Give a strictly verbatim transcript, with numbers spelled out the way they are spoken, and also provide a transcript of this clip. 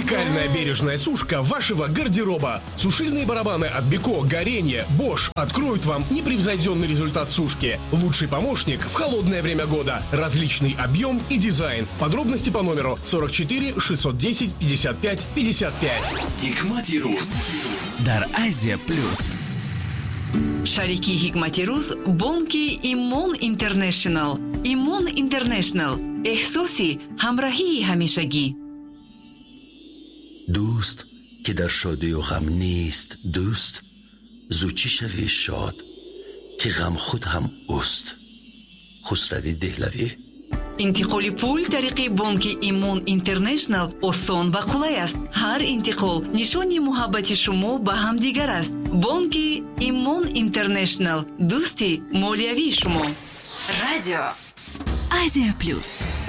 Уникальная бережная сушка вашего гардероба. Сушильные барабаны от Беко, Горение, Bosch откроют вам непревзойденный результат сушки. Лучший помощник в холодное время года. Различный объем и дизайн. Подробности по номеру сорок четыре шестьсот десять пятьдесят пять пятьдесят пять. Hikmati Ruz дар Азия Плюс. Шарики Hikmati Ruz бонки Имон Интернешнл. Имон Интернешнл. احساسی همراهی همیشگی. دوست که در شادی و غم نیست دوست، زوچی شوی شاد که غم خود هم اوست. خسروی دهلوی. انتقال پول طریق بانک ایمون اینترنشنل آسان و قلای است. هر انتقال نشانی محبت شما به هم دیگر است. بانک ایمون اینترنشنل، دوستی مالیوی شما. رادیو آزیا پلوس.